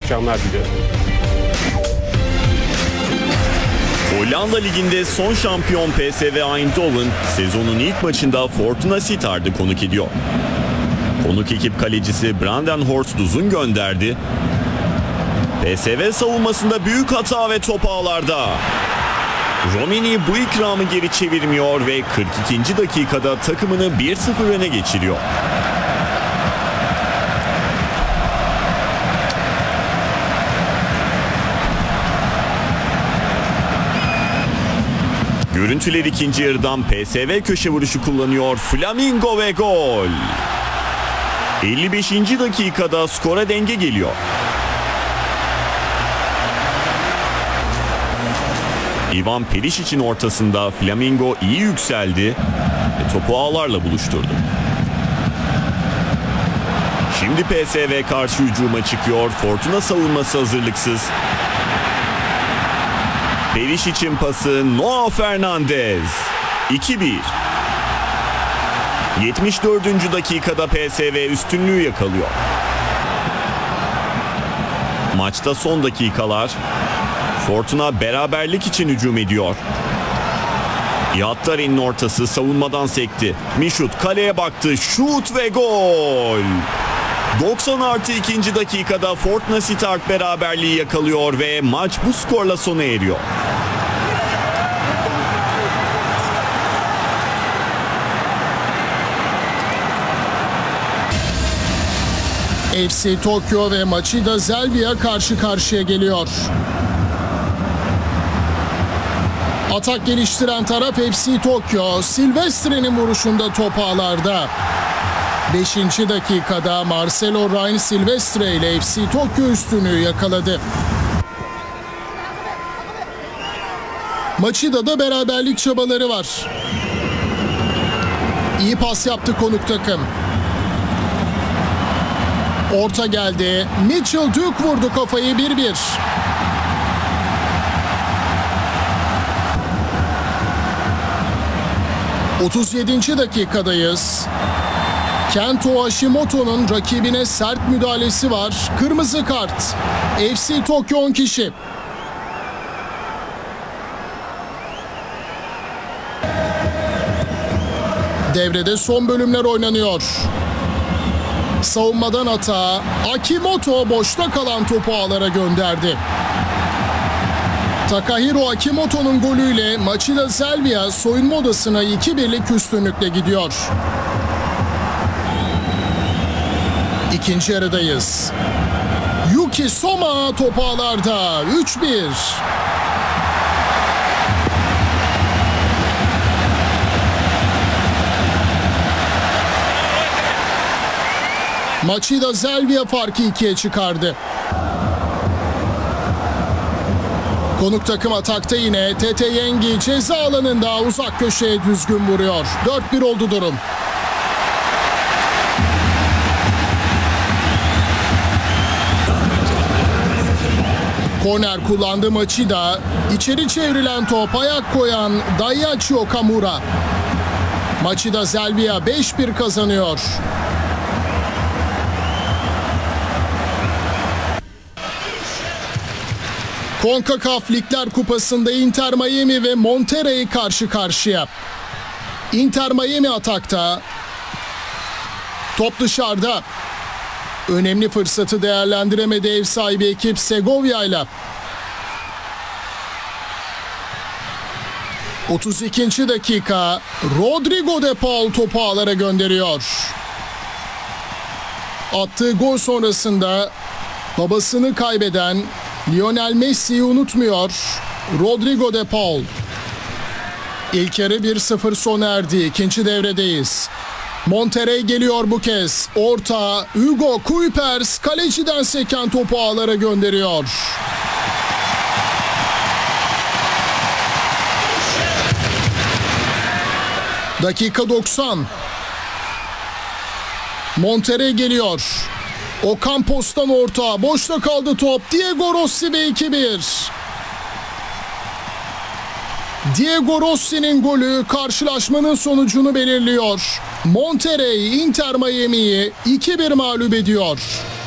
akşamlar diliyorum. Hollanda Ligi'nde son şampiyon PSV Eindhoven sezonun ilk maçında Fortuna Sittard'ı konuk ediyor. Konuk ekip kalecisi Brandon Horst uzun gönderdi. PSV savunmasında büyük hata ve top ağlarda. Romini bu ikramı geri çevirmiyor ve 42. dakikada takımını 1-0 öne geçiriyor. Görüntüler ikinci yarıdan PSV köşe vuruşu kullanıyor. Flamingo ve gol. 55. dakikada skora denge geliyor. Ivan Perişic'in ortasında Flamingo iyi yükseldi ve topu ağlarla buluşturdu. Şimdi PSV karşı hücuma çıkıyor. Fortuna savunması hazırlıksız. Perişic'in pası Noah Fernandez. 2-1. 74. dakikada PSV üstünlüğü yakalıyor. Maçta son dakikalar. Fortuna beraberlik için hücum ediyor. Yattari'nin ortası savunmadan sekti. Mişut kaleye baktı. Şut ve gol. 90+2. dakikada Fortuna Sittard beraberliği yakalıyor ve maç bu skorla sona eriyor. FC Tokyo ve Machida Zelvia karşı karşıya geliyor. Atak geliştiren taraf FC Tokyo. Silvestre'nin vuruşunda top ağlarda. 5. dakikada Marcelo Ryan Silvestre ile FC Tokyo üstünlüğü yakaladı. Machida'da beraberlik çabaları var. İyi pas yaptı konuk takım. Orta geldi. Mitchell Duke vurdu kafayı 1-1. ...37. dakikadayız. Kento Hashimoto'nun rakibine sert müdahalesi var. Kırmızı kart. FC Tokyo 10 kişi. Devrede son bölümler oynanıyor. Savunmadan hata. Akimoto boşta kalan topu ağlara gönderdi. Takahiro Akimoto'nun golüyle Machida Zelvia soyunma odasına 2-1'lik üstünlükle gidiyor. İkinci yarıdayız. Yuki Soma topu ağlarda. 3-1. Machida Zelvia farkı 2'ye çıkardı. Konuk takım atakta yine. Tete Yengi ceza alanında uzak köşeye düzgün vuruyor. 4-1 oldu durum. Korner kullandı Machida. İçeri çevrilen top ayak koyan Daiyachi Okamura. Machida Zelvia 5-1 kazanıyor. CONCACAF Ligler Kupası'nda Inter Miami ve Monterrey karşı karşıya. Inter Miami atakta. Top dışarıda. Önemli fırsatı değerlendiremedi ev sahibi ekip Segovia ile. 32. dakika. Rodrigo de Paul topu ağlara gönderiyor. Attığı gol sonrasında babasını kaybeden Lionel Messi'yi unutmuyor Rodrigo de Paul. İlk yarı 1-0 sona erdi. İkinci devredeyiz. Monterrey geliyor bu kez. Orta Hugo Kuipers kaleciden seken topu ağlara gönderiyor. Dakika 90. Monterrey geliyor. Ocampos'tan orta. Boşta kaldı top. Diego Rossi ve 2-1. Diego Rossi'nin golü karşılaşmanın sonucunu belirliyor. Monterrey Inter Miami'yi 2-1 mağlup ediyor.